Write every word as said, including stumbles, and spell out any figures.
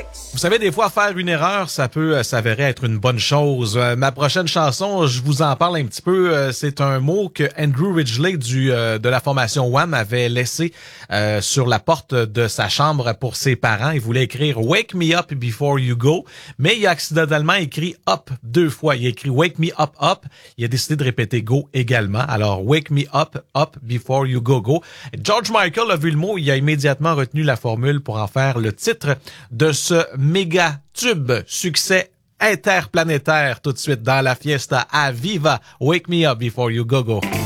Vous savez, des fois, faire une erreur, ça peut euh, s'avérer être une bonne chose. Euh, ma prochaine chanson, je vous en parle un petit peu. Euh, c'est un mot que Andrew Ridgeley du euh, de la formation Wham avait laissé euh, sur la porte de sa chambre pour ses parents. Il voulait écrire « Wake me up before you go », mais il a accidentellement écrit « up » deux fois. Il a écrit « Wake me up, up ». Il a décidé de répéter « go » également. Alors « Wake me up, up before you go, go ». George Michael a vu le mot, il a immédiatement retenu la formule pour en faire le titre de ce méga tube, succès interplanétaire tout de suite dans la fiesta à Viva. Wake me up before you go go.